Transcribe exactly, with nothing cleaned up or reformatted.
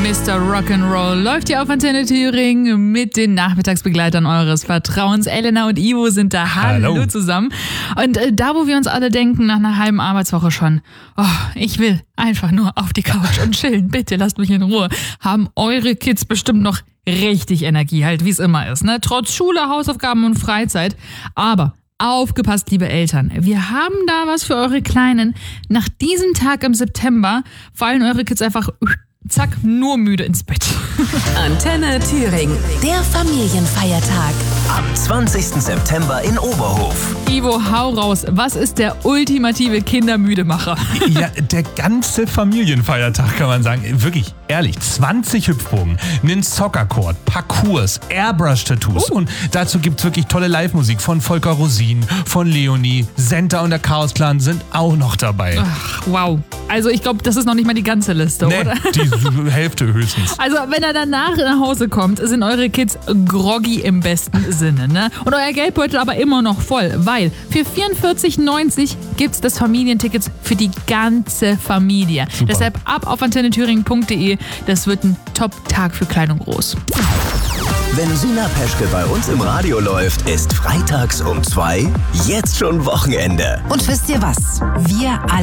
Mister Rock'n'Roll läuft hier auf Antenne Thüringen mit den Nachmittagsbegleitern eures Vertrauens. Elena und Ivo sind da. Hallo, Hallo zusammen. Und äh, da, wo wir uns alle denken, nach einer halben Arbeitswoche schon, oh, ich will einfach nur auf die Couch und chillen. Bitte lasst mich in Ruhe. Haben eure Kids bestimmt noch richtig Energie, halt wie es immer ist, ne? Trotz Schule, Hausaufgaben und Freizeit. Aber aufgepasst, liebe Eltern. Wir haben da was für eure Kleinen. Nach diesem Tag im September fallen eure Kids einfach, zack, nur müde ins Bett. Antenne Thüringen, der Familienfeiertag. Am zwanzigsten September in Oberhof. Ivo, hau raus. Was ist der ultimative Kindermüdemacher? Ja, der ganze Familienfeiertag, kann man sagen. Wirklich, ehrlich, zwanzig Hüpfbogen, einen Soccercourt, Parcours, Airbrush-Tattoos. Oh. Und dazu gibt's wirklich tolle Live-Musik von Volker Rosin, von Leonie, Senta und der Chaos Clan sind auch noch dabei. Ach, wow. Also ich glaube, das ist noch nicht mal die ganze Liste, nee, oder? Die Hälfte höchstens. Also wenn er danach nach Hause kommt, sind eure Kids groggy im besten Sinne, ne? Und euer Geldbeutel aber immer noch voll, weil für vierundvierzig neunzig gibt's das Familienticket für die ganze Familie. Super. Deshalb ab auf antenne thüringen punkt de. Das wird ein Top-Tag für Klein und Groß. Wenn Sina Peschke bei uns im Radio läuft, ist freitags um zwei jetzt schon Wochenende. Und wisst ihr was? Wir alle